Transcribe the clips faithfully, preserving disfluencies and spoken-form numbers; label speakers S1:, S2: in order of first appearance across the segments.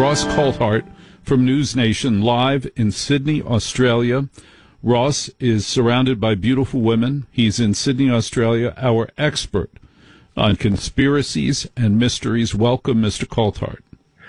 S1: Ross Coulthart from News Nation, live in Sydney, Australia. Ross is surrounded by beautiful women. He's in Sydney, Australia, our expert on conspiracies and mysteries. Welcome, Mister Coulthart.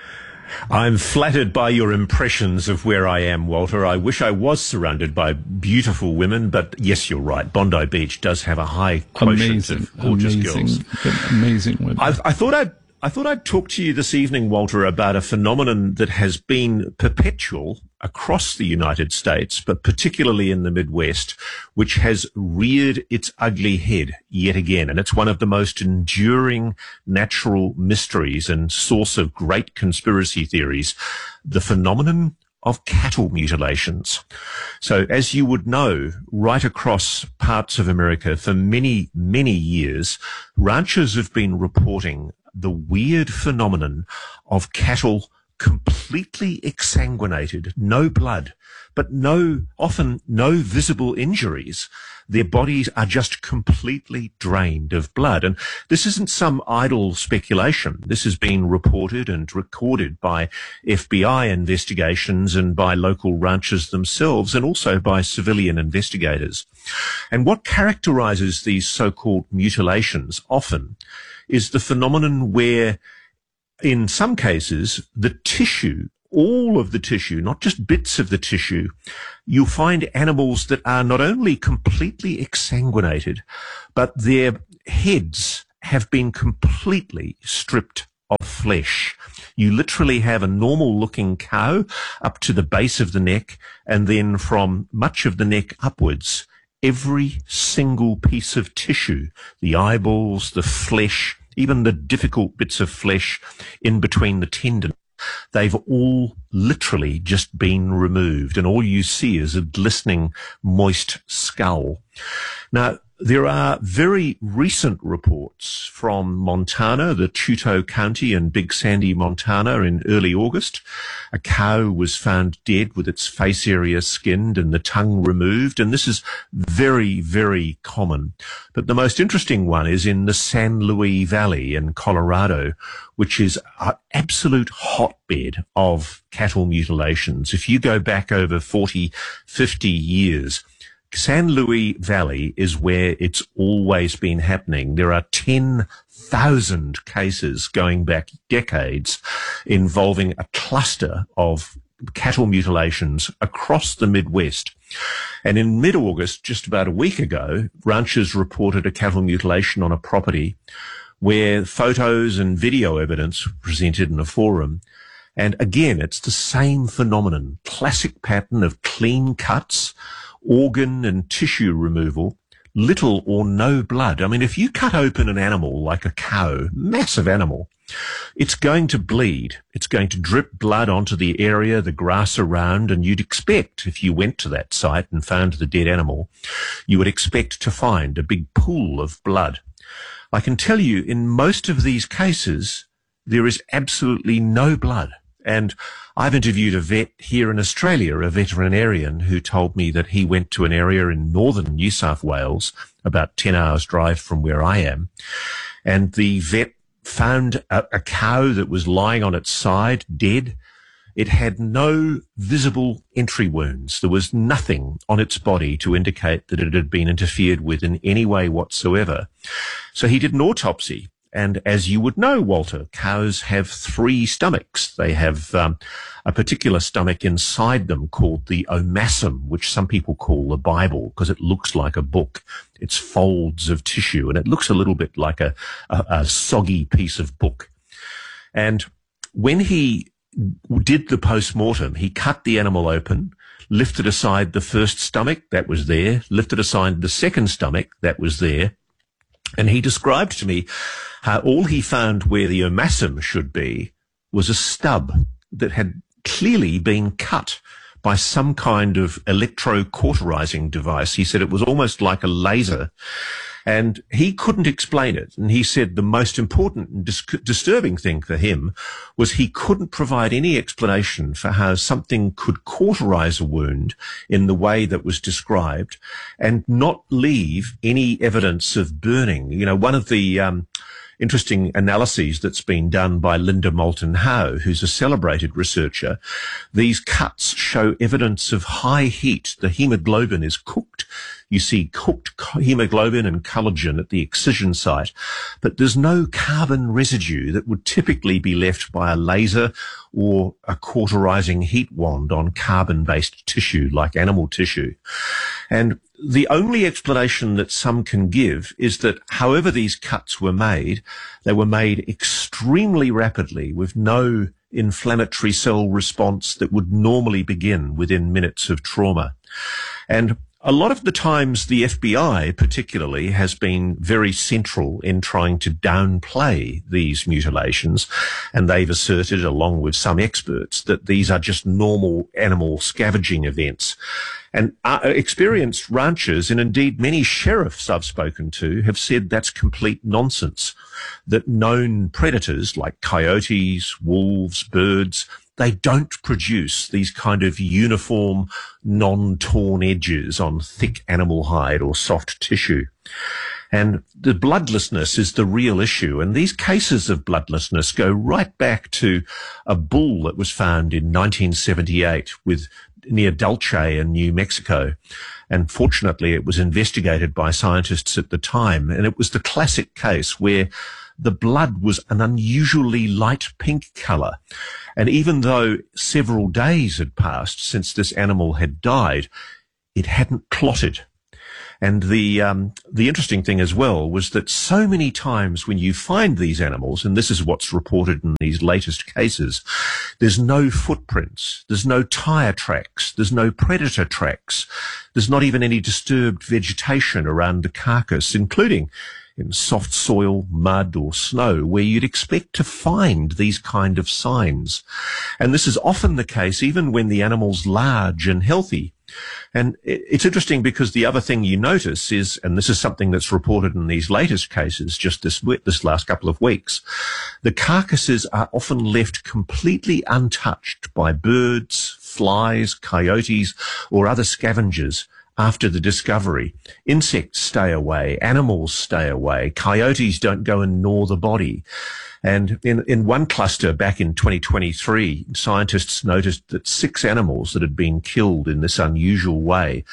S2: I'm flattered by your impressions of where I am, Walter. I wish I was surrounded by beautiful women, but yes, you're right. Bondi Beach does have a high quotient
S1: Amazing,
S2: of gorgeous
S1: amazing,
S2: girls.
S1: Amazing women.
S2: I've, I thought I'd I thought I'd talk to you this evening, Walter, about a phenomenon that has been perpetual across the United States, but particularly in the Midwest, which has reared its ugly head yet again. And it's one of the most enduring natural mysteries and source of great conspiracy theories, the phenomenon of cattle mutilations. So as you would know, right across parts of America for many, many years, ranchers have been reporting the weird phenomenon of cattle completely exsanguinated, no blood, but no, often no visible injuries. Their bodies are just completely drained of blood. And this isn't some idle speculation. This has been reported and recorded by F B I investigations and by local ranchers themselves, and also by civilian investigators. And what characterizes these so-called mutilations often is the phenomenon where, in some cases, the tissue, all of the tissue, not just bits of the tissue, you'll find animals that are not only completely exsanguinated, but their heads have been completely stripped of flesh. You literally have a normal looking cow up to the base of the neck, and then from much of the neck upwards, every single piece of tissue, the eyeballs, the flesh, even the difficult bits of flesh in between the tendon, they've all literally just been removed, and all you see is a glistening, moist skull. Now, there are very recent reports from Montana, the Chouteau County in Big Sandy, Montana, in early August. A cow was found dead with its face area skinned and the tongue removed, and this is very, very common. But the most interesting one is in the San Luis Valley in Colorado, which is an absolute hotbed of cattle mutilations. If you go back over forty, fifty years, San Luis Valley is where it's always been happening. There are ten thousand cases going back decades involving a cluster of cattle mutilations across the Midwest. And in mid-August, just about a week ago, ranchers reported a cattle mutilation on a property where photos and video evidence were presented in a forum. And again, it's the same phenomenon, classic pattern of clean cuts, organ and tissue removal, little or no blood. I mean, if you cut open an animal like a cow, massive animal, it's going to bleed. It's going to drip blood onto the area, the grass around, and you'd expect, if you went to that site and found the dead animal, you would expect to find a big pool of blood. I can tell you, in most of these cases, there is absolutely no blood. And I've interviewed a vet here in Australia, a veterinarian, who told me that he went to an area in northern New South Wales, about ten hours drive from where I am, and the vet found a, a cow that was lying on its side, dead. It had no visible entry wounds. There was nothing on its body to indicate that it had been interfered with in any way whatsoever. So he did an autopsy. And as you would know, Walter, cows have three stomachs. They have um, a particular stomach inside them called the omasum, which some people call the Bible because it looks like a book. It's folds of tissue, and it looks a little bit like a, a, a soggy piece of book. And when he did the post-mortem, he cut the animal open, lifted aside the first stomach that was there, lifted aside the second stomach that was there, and he described to me how all he found where the omasum should be was a stub that had clearly been cut by some kind of electrocauterizing device. He said it was almost like a laser, and he couldn't explain it. And he said the most important and dis- disturbing thing for him was he couldn't provide any explanation for how something could cauterize a wound in the way that was described and not leave any evidence of burning. You know, one of the um, interesting analyses that's been done by Linda Moulton Howe, who's a celebrated researcher. These cuts show evidence of high heat. The hemoglobin is cooked. You see cooked hemoglobin and collagen at the excision site, but there's no carbon residue that would typically be left by a laser or a cauterizing heat wand on carbon-based tissue like animal tissue. And the only explanation that some can give is that however these cuts were made, they were made extremely rapidly with no inflammatory cell response that would normally begin within minutes of trauma. And a lot of the times the F B I particularly has been very central in trying to downplay these mutilations, and they've asserted, along with some experts, that these are just normal animal scavenging events. And uh, experienced ranchers, and indeed many sheriffs I've spoken to, have said that's complete nonsense, that known predators like coyotes, wolves, birds, they don't produce these kind of uniform, non-torn edges on thick animal hide or soft tissue. And the bloodlessness is the real issue. And these cases of bloodlessness go right back to a bull that was found in nineteen seventy-eight with near Dulce in New Mexico. And fortunately, it was investigated by scientists at the time. And it was the classic case where the blood was an unusually light pink colour. And even though several days had passed since this animal had died, it hadn't clotted. And the um, the interesting thing as well was that so many times when you find these animals, and this is what's reported in these latest cases, there's no footprints, there's no tyre tracks, there's no predator tracks, there's not even any disturbed vegetation around the carcass, including in soft soil, mud or snow, where you'd expect to find these kind of signs. And this is often the case even when the animal's large and healthy. And it's interesting because the other thing you notice is, and this is something that's reported in these latest cases just this this last couple of weeks, the carcasses are often left completely untouched by birds, flies, coyotes, or other scavengers after the discovery. Insects stay away, animals stay away, coyotes don't go and gnaw the body. And in, in one cluster back in twenty twenty-three, scientists noticed that six animals that had been killed in this unusual way,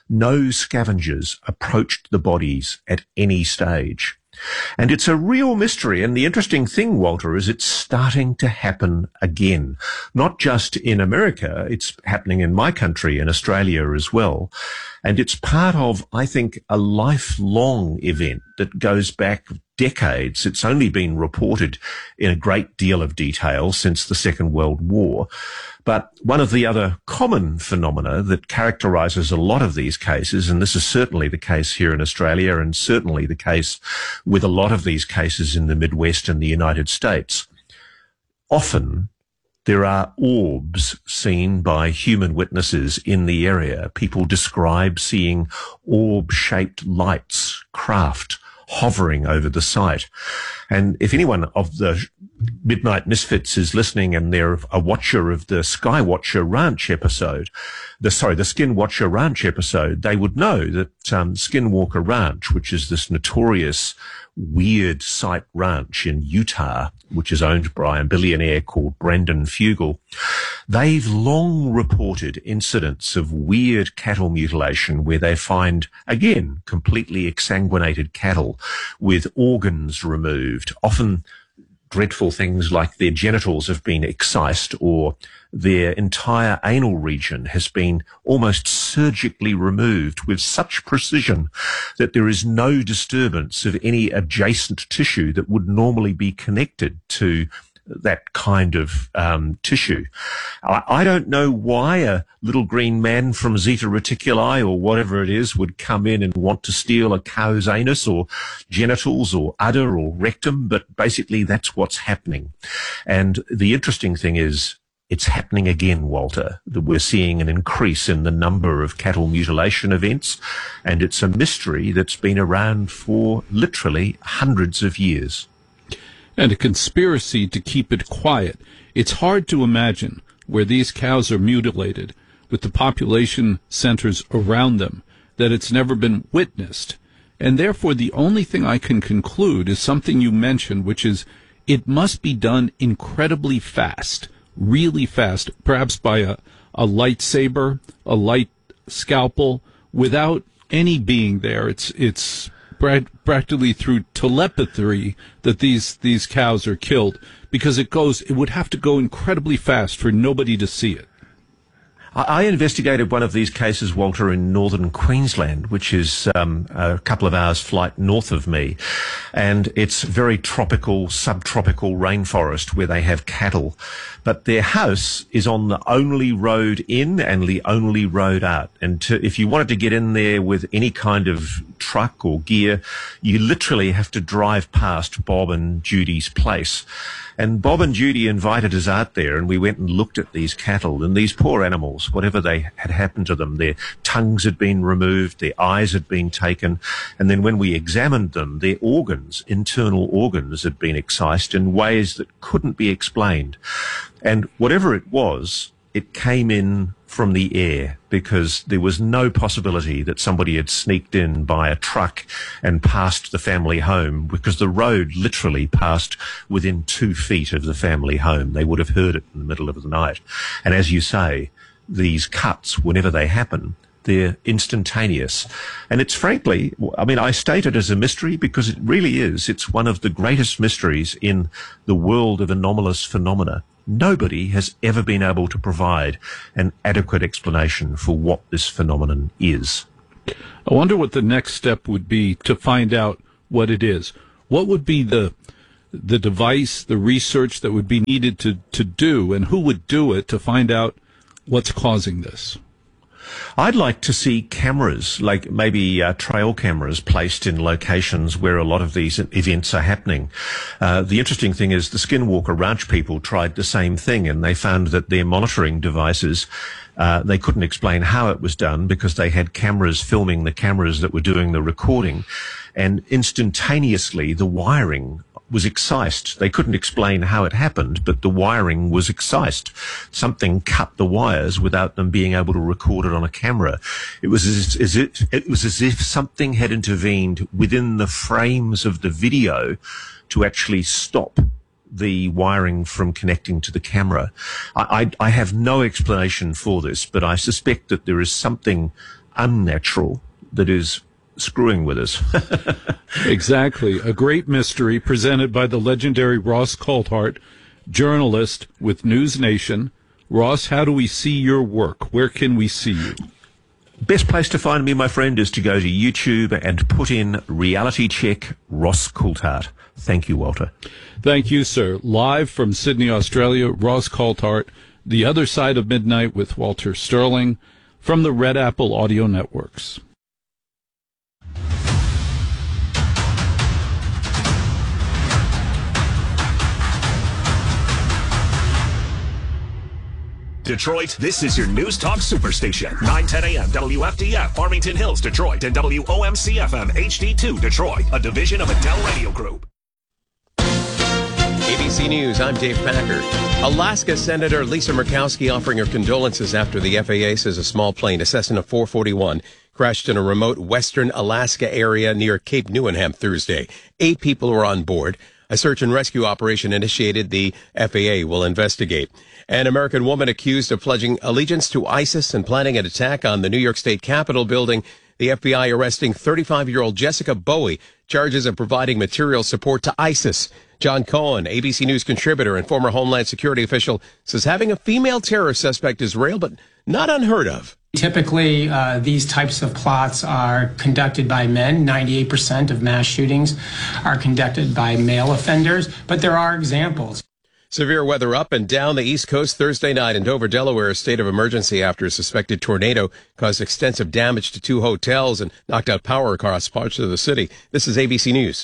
S2: no scavengers approached the bodies at any stage. And it's a real mystery. And the interesting thing, Walter, is it's starting to happen again. Not just in America, it's happening in my country, in Australia as well. And it's part of, I think, a lifelong event that goes back decades. It's only been reported in a great deal of detail since the Second World War. But one of the other common phenomena that characterizes a lot of these cases, and this is certainly the case here in Australia and certainly the case with a lot of these cases in the Midwest and the United States, often there are orbs seen by human witnesses in the area. People describe seeing orb-shaped lights, craft, hovering over the site. And if anyone of the Midnight Misfits is listening and they're a watcher of the Skywatcher Ranch episode, the sorry, the Skinwalker Ranch episode, they would know that um, Skinwalker Ranch, which is this notorious weird site ranch in Utah, which is owned by a billionaire called Brandon Fugal, they've long reported incidents of weird cattle mutilation where they find, again, completely exsanguinated cattle with organs removed, often dreadful things like their genitals have been excised or their entire anal region has been almost surgically removed with such precision that there is no disturbance of any adjacent tissue that would normally be connected to that kind of um, tissue. I, I don't know why a little green man from Zeta Reticuli or whatever it is would come in and want to steal a cow's anus or genitals or udder or rectum, but basically that's what's happening. And the interesting thing is, it's happening again, Walter, that we're seeing an increase in the number of cattle mutilation events, and it's a mystery that's been around for literally hundreds of years.
S1: And a conspiracy to keep it quiet. It's hard to imagine where these cows are mutilated, with the population centers around them, that it's never been witnessed. And therefore, the only thing I can conclude is something you mentioned, which is it must be done incredibly fast, really fast, perhaps by a, a lightsaber, a light scalpel, without any being there. It's it's practically through telepathy that these these cows are killed, because it goes it would have to go incredibly fast for nobody to see it.
S2: I investigated one of these cases, Walter, in northern Queensland, which is um, a couple of hours' flight north of me. And it's very tropical, subtropical rainforest where they have cattle. But their house is on the only road in and the only road out. And to, if you wanted to get in there with any kind of truck or gear, you literally have to drive past Bob and Judy's place. And Bob and Judy invited us out there, and we went and looked at these cattle, and these poor animals, whatever they had happened to them, their tongues had been removed, their eyes had been taken, and then when we examined them, their organs, internal organs, had been excised in ways that couldn't be explained. And whatever it was, it came in from the air, because there was no possibility that somebody had sneaked in by a truck and passed the family home, because the road literally passed within two feet of the family home. They would have heard it in the middle of the night. And as you say, these cuts, whenever they happen, they're instantaneous. And it's frankly, I mean, I state it as a mystery because it really is. It's one of the greatest mysteries in the world of anomalous phenomena. Nobody has ever been able to provide an adequate explanation for what this phenomenon is.
S1: I wonder what the next step would be to find out what it is. What would be the the device, the research that would be needed to, to do, and who would do it to find out what's causing this?
S2: I'd like to see cameras, like maybe uh, trail cameras placed in locations where a lot of these events are happening. Uh, the interesting thing is the Skinwalker Ranch people tried the same thing, and they found that their monitoring devices, uh, they couldn't explain how it was done because they had cameras filming the cameras that were doing the recording, and instantaneously the wiring was excised. They couldn't explain how it happened, but the wiring was excised. Something cut the wires without them being able to record it on a camera. It was as, as it, it was as if something had intervened within the frames of the video to actually stop the wiring from connecting to the camera. I, I, I have no explanation for this, but I suspect that there is something unnatural that is screwing with us.
S1: Exactly. A great mystery presented by the legendary Ross Coulthart, journalist with News Nation. Ross, how do we see your work? Where can we see you?
S2: Best place to find me, my friend, is to go to YouTube and put in Reality Check Ross Coulthart. Thank you, Walter.
S1: Thank you, sir. Live from Sydney, Australia, Ross Coulthart, The Other Side of Midnight with Walter Sterling from the Red Apple Audio Networks.
S3: Detroit, this is your News Talk Superstation. nine ten a.m. W F D F, Farmington Hills, Detroit, and W O M C F M H D two, Detroit, a division of Adele Radio Group.
S4: A B C News, I'm Dave Packer. Alaska Senator Lisa Murkowski offering her condolences after the F A A says a small plane, a Cessna four forty-one, crashed in a remote western Alaska area near Cape Newenham Thursday. Eight people were on board. A search and rescue operation initiated. The F A A will investigate. An American woman accused of pledging allegiance to ISIS and planning an attack on the New York State Capitol building. The F B I arresting thirty-five-year-old Jessica Bowie, charges of providing material support to ISIS. John Cohen, A B C News contributor and former Homeland Security official, says having a female terror suspect is rare, but not unheard of.
S5: Typically, uh, these types of plots are conducted by men. ninety-eight percent of mass shootings are conducted by male offenders, but there are examples.
S4: Severe weather up and down the East Coast Thursday night in Dover, Delaware. A state of emergency after a suspected tornado caused extensive damage to two hotels and knocked out power across parts of the city. This is A B C News.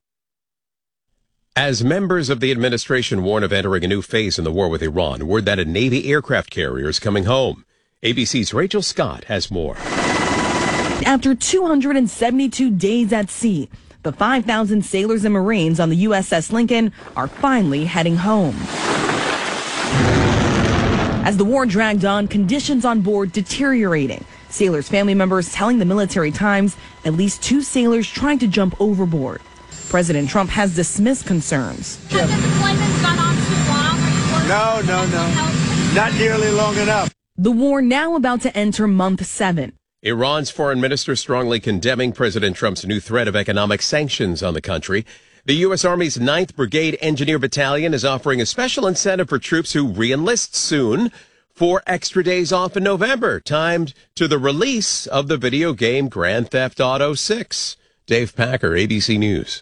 S4: As members of the administration warn of entering a new phase in the war with Iran, word that a Navy aircraft carrier is coming home. A B C's Rachel Scott has more.
S6: After two hundred seventy-two days at sea, the five thousand sailors and Marines on the U S S Lincoln are finally heading home. As the war dragged on, conditions on board deteriorating. Sailors' family members telling the Military Times at least two sailors tried to jump overboard. President Trump has dismissed concerns.
S7: Has the deployment gone on too long?
S8: No, no, no. Not nearly long enough.
S6: The war now about to enter month seven.
S4: Iran's foreign minister strongly condemning President Trump's new threat of economic sanctions on the country. The U S. Army's ninth Brigade Engineer Battalion is offering a special incentive for troops who re-enlist soon. Four extra days off in November, timed to the release of the video game Grand Theft Auto six. Dave Packer, A B C News.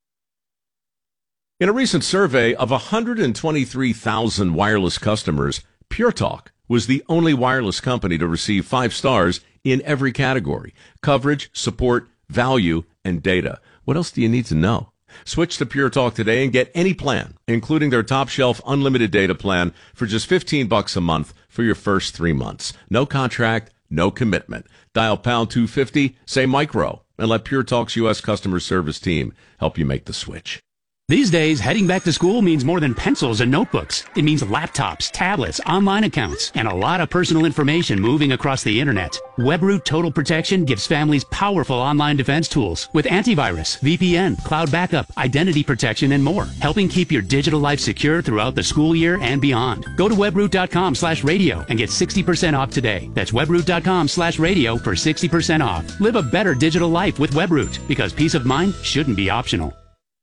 S9: In a recent survey of one hundred twenty-three thousand wireless customers, Pure Talk was the only wireless company to receive five stars in every category: coverage, support, value, and data. What else do you need to know? Switch to Pure Talk today and get any plan, including their top shelf unlimited data plan, for just fifteen bucks a month for your first three months. No contract, no commitment. Dial pound two fifty, say micro, and let Pure Talk's U S customer service team help you make the switch.
S10: These days, heading back to school means more than pencils and notebooks. It means laptops, tablets, online accounts, and a lot of personal information moving across the internet. WebRoot Total Protection gives families powerful online defense tools with antivirus, V P N, cloud backup, identity protection, and more, helping keep your digital life secure throughout the school year and beyond. Go to webroot.com slash radio and get sixty percent off today. That's webroot.com slash radio for sixty percent off. Live a better digital life with WebRoot, because peace of mind shouldn't be optional.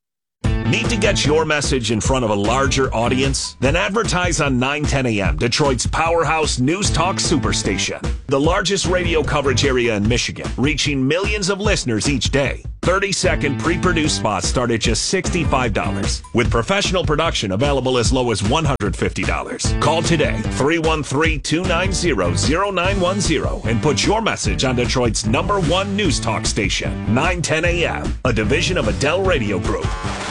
S3: Need to get your message in front of a larger audience? Then advertise on nine ten A M, Detroit's powerhouse news talk superstation. The largest radio coverage area in Michigan, reaching millions of listeners each day. thirty second pre-produced spots start at just sixty-five dollars, with professional production available as low as one hundred fifty dollars. Call today, three one three, two nine zero, zero nine one zero, and put your message on Detroit's number one news talk station, nine ten A M, a division of Adele Radio Group.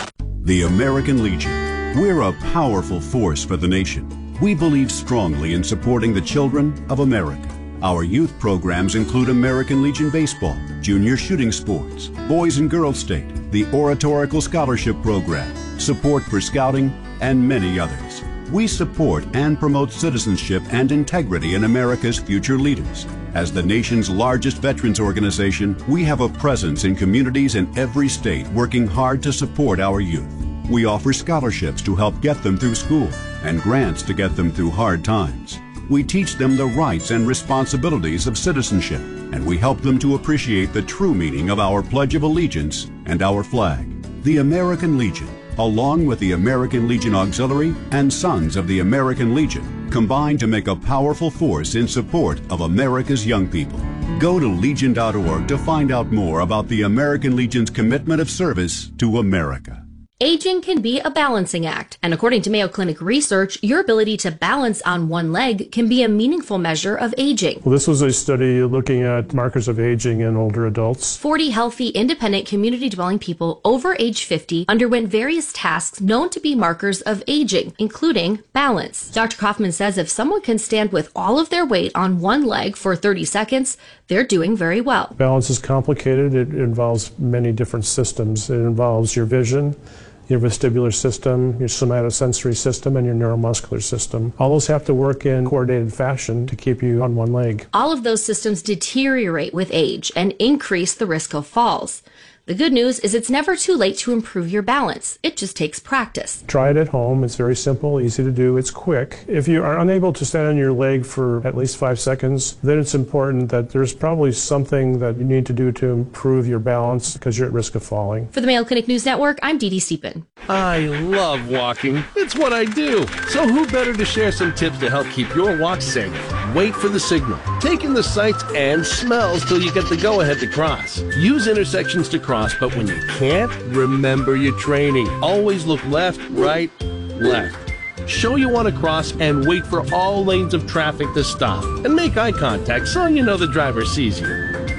S11: The American Legion. We're a powerful force for the nation. We believe strongly in supporting the children of America. Our youth programs include American Legion Baseball, Junior Shooting Sports, Boys and Girls State, the Oratorical Scholarship Program, support for Scouting, and many others. We support and promote citizenship and integrity in America's future leaders. As the nation's largest veterans organization, we have a presence in communities in every state working hard to support our youth. We offer scholarships to help get them through school and grants to get them through hard times. We teach them the rights and responsibilities of citizenship, and we help them to appreciate the true meaning of our Pledge of Allegiance and our flag. The American Legion, along with the American Legion Auxiliary and Sons of the American Legion, combine to make a powerful force in support of America's young people. Go to legion dot org to find out more about the American Legion's commitment of service to America.
S12: Aging can be a balancing act, and according to Mayo Clinic research, your ability to balance on one leg can be a meaningful measure of aging.
S13: Well, this was a study looking at markers of aging in older adults.
S12: forty healthy, independent, community-dwelling people over age fifty underwent various tasks known to be markers of aging, including balance. Doctor Kaufman says if someone can stand with all of their weight on one leg for thirty seconds, they're doing very well.
S13: Balance is complicated. It involves many different systems. It involves your vision, your vestibular system, your somatosensory system, and your neuromuscular system. All those have to work in coordinated fashion to keep you on one leg.
S12: All of those systems deteriorate with age and increase the risk of falls. The good news is it's never too late to improve your balance. It just takes practice.
S13: Try it at home. It's very simple, easy to do. It's quick. If you are unable to stand on your leg for at least five seconds, then it's important that there's probably something that you need to do to improve your balance because you're at risk of falling.
S12: For the Mayo Clinic News Network, I'm Dee Dee Siepin.
S14: I love walking. It's what I do. So who better to share some tips to help keep your walk safe? Wait for the signal. Take in the sights and smells till you get the go-ahead to cross. Use intersections to cross. But when you can't, remember your training. Always look left, right, left. Show you want to cross and wait for all lanes of traffic to stop. And make eye contact so you know the driver sees you.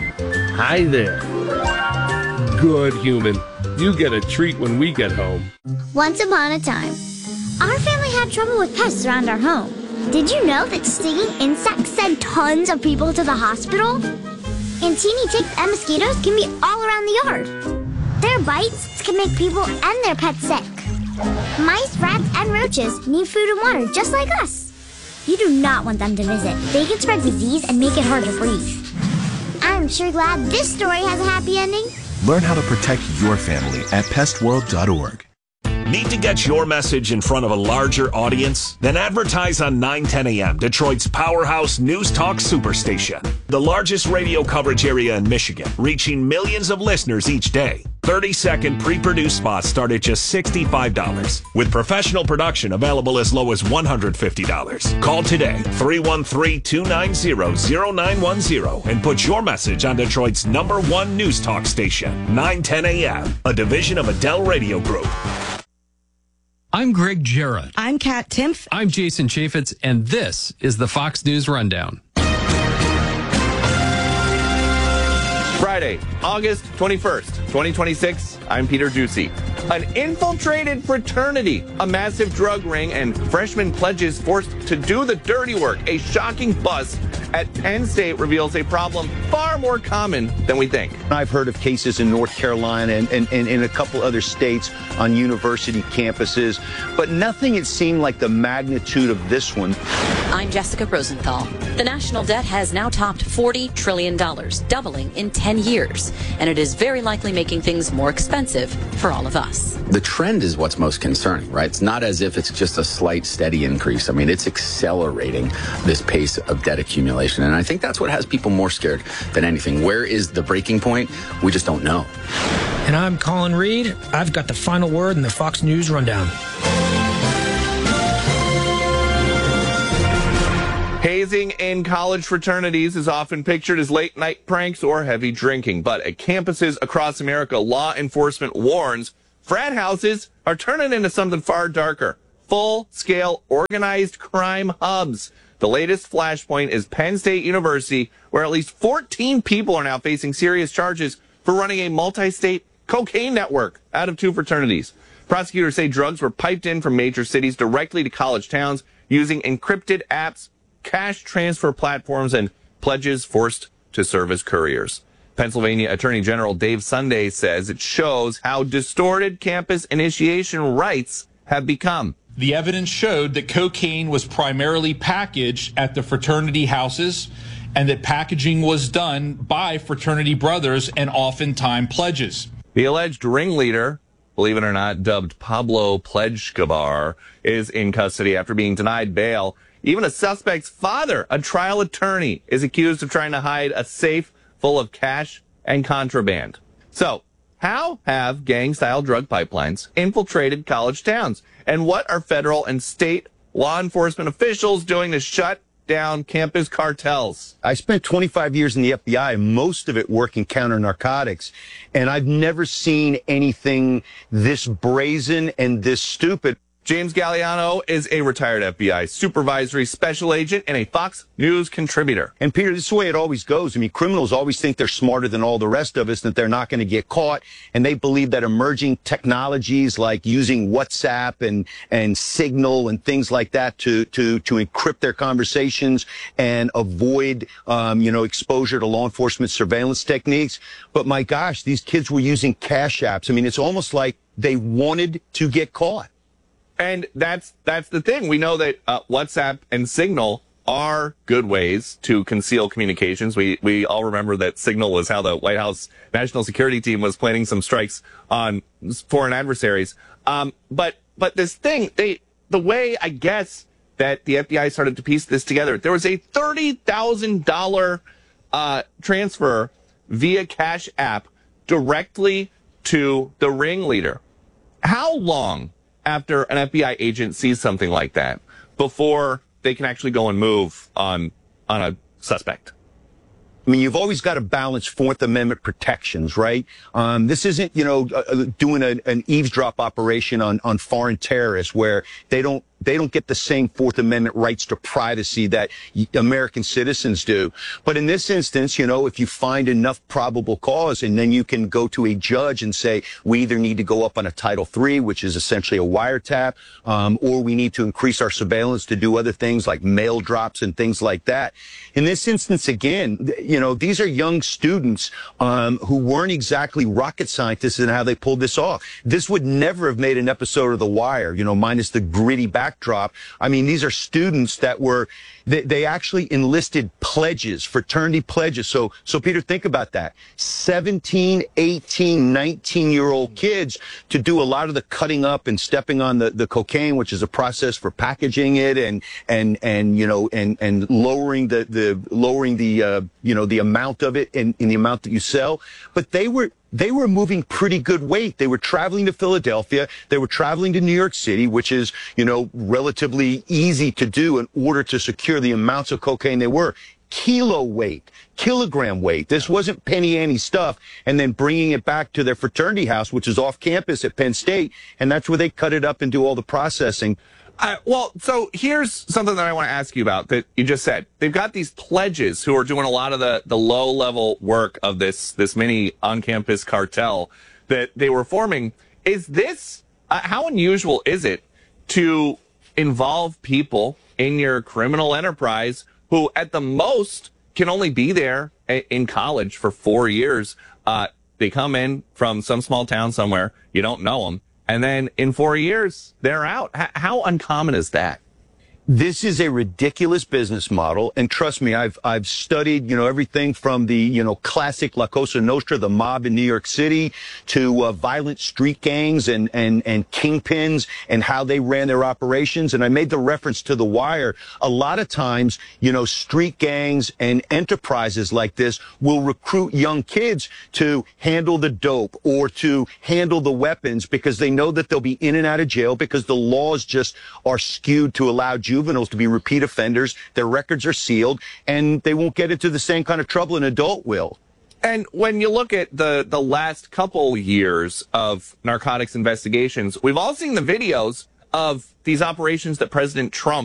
S14: Hi there. Good human. You get a treat when we get home.
S15: Once upon a time, our family had trouble with pests around our home. Did you know that stinging insects send tons of people to the hospital? And teeny ticks and mosquitoes can be all around the yard. Their bites can make people and their pets sick. Mice, rats, and roaches need food and water just like us. You do not want them to visit. They can spread disease and make it hard to breathe. I'm sure glad this story has a happy ending.
S16: Learn how to protect your family at pest world dot org.
S3: Need to get your message in front of a larger audience? Then advertise on nine ten A M, Detroit's powerhouse news talk superstation. The largest radio coverage area in Michigan, reaching millions of listeners each day. thirty-second pre-produced spots start at just sixty-five dollars, with professional production available as low as one hundred fifty dollars. Call today, three one three, two nine zero, zero nine one zero, and put your message on Detroit's number one news talk station, nine ten A M, a division of Adele Radio Group.
S17: I'm Greg Jarrett.
S18: I'm Kat Timpf.
S17: I'm Jason Chaffetz, and this is the Fox News Rundown.
S19: Friday, August twenty-first, twenty twenty-six. I'm Peter Ducey. An infiltrated fraternity, a massive drug ring, and freshman pledges forced to do the dirty work. A shocking bust at Penn State reveals a problem far more common than we think.
S20: I've heard of cases in North Carolina and, and, and in a couple other states on university campuses, but nothing had seemed like the magnitude of this one.
S21: I'm Jessica Rosenthal. The national debt has now topped forty trillion dollars, doubling in ten years, and it is very likely making things more expensive for all of us.
S22: The trend is what's most concerning, right? It's not as if it's just a slight, steady increase. I mean, it's accelerating this pace of debt accumulation, and I think that's what has people more scared than anything. Where is the breaking point? We just don't know.
S23: And I'm Colin Reed. I've got the final word in the Fox News Rundown.
S19: Hazing in college fraternities is often pictured as late-night pranks or heavy drinking. But at campuses across America, law enforcement warns frat houses are turning into something far darker. Full-scale organized crime hubs. The latest flashpoint is Penn State University, where at least fourteen people are now facing serious charges for running a multi-state cocaine network out of two fraternities. Prosecutors say drugs were piped in from major cities directly to college towns using encrypted apps, cash transfer platforms, and pledges forced to serve as couriers. Pennsylvania Attorney General Dave Sunday says it shows how distorted campus initiation rites have become.
S24: The evidence showed that cocaine was primarily packaged at the fraternity houses and that packaging was done by fraternity brothers and oftentimes pledges.
S19: The alleged ringleader, believe it or not, dubbed Pablo Pledgegabar, is in custody after being denied bail. Even a suspect's father, a trial attorney, is accused of trying to hide a safe full of cash and contraband. So, how have gang-style drug pipelines infiltrated college towns? And what are federal and state law enforcement officials doing to shut down campus cartels?
S20: I spent twenty-five years in the F B I, most of it working counter narcotics, and I've never seen anything this brazen and this stupid.
S19: James Galliano is a retired F B I supervisory special agent and a Fox News contributor.
S20: And Peter, this is the way it always goes. I mean, criminals always think they're smarter than all the rest of us, that they're not going to get caught. And they believe that emerging technologies like using WhatsApp and, and Signal and things like that to, to, to encrypt their conversations and avoid, um, you know, exposure to law enforcement surveillance techniques. But my gosh, these kids were using cash apps. I mean, it's almost like they wanted to get caught.
S19: And that's that's the thing. We know that uh, WhatsApp and Signal are good ways to conceal communications. We we all remember that Signal was how the White House National Security Team was planning some strikes on foreign adversaries. Um, but but this thing, they the way I guess that the F B I started to piece this together, there was a thirty thousand dollars uh, transfer via Cash App directly to the ringleader. How long after an F B I agent sees something like that before they can actually go and move on on a suspect?
S20: I mean, you've always got to balance Fourth Amendment protections, right? Um, this isn't, you know, uh, doing a, an eavesdrop operation on, on foreign terrorists where they don't they don't get the same Fourth Amendment rights to privacy that American citizens do. But in this instance, you know, if you find enough probable cause, and then you can go to a judge and say, we either need to go up on a Title three, which is essentially a wiretap, um, or we need to increase our surveillance to do other things like mail drops and things like that. In this instance, again, you know, these are young students um, who weren't exactly rocket scientists in how they pulled this off. This would never have made an episode of The Wire, you know, minus the gritty back backdrop. I mean, these are students that were, they, they actually enlisted pledges, fraternity pledges. So, so Peter, think about that. seventeen, eighteen, nineteen year old kids to do a lot of the cutting up and stepping on the, the cocaine, which is a process for packaging it and, and, and, you know, and, and lowering the, the, lowering the, uh, you know, the amount of it in, in the amount that you sell. But they were, they were moving pretty good weight. They were traveling to Philadelphia. They were traveling to New York City, which is, you know, relatively easy to do in order to secure the amounts of cocaine they were. Kilo weight, kilogram weight. This wasn't penny ante stuff. And then bringing it back to their fraternity house, which is off campus at Penn State. And that's where they cut it up and do all the processing.
S19: Uh, well, so here's something that I want to ask you about that you just said. They've got these pledges who are doing a lot of the, the low-level work of this, this mini on-campus cartel that they were forming. Is this, uh, how unusual is it to involve people in your criminal enterprise who at the most can only be there in college for four years? Uh, they come in from some small town somewhere. You don't know them. And then in four years, they're out. H- how uncommon is that?
S20: This is a ridiculous business model. And trust me, I've, I've studied, you know, everything from the, you know, classic La Cosa Nostra, the mob in New York City, to uh, violent street gangs and, and, and kingpins and how they ran their operations. And I made the reference to The Wire. A lot of times, you know, street gangs and enterprises like this will recruit young kids to handle the dope or to handle the weapons because they know that they'll be in and out of jail because the laws just are skewed to allow juveniles to be repeat offenders. Their records are sealed, and they won't get into the same kind of trouble an adult will.
S19: And when you look at the, the last couple years of narcotics investigations, we've all seen the videos of these operations that President Trump